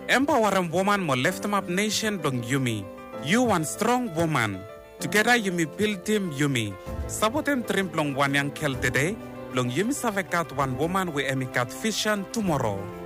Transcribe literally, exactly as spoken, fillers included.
Empowering woman mo lift up nation dong Yumi. You one strong woman. Together Yumi build team Yumi. Sabotem trim long one yang kel today. Long Yumi savekat one woman we emikat vision tomorrow.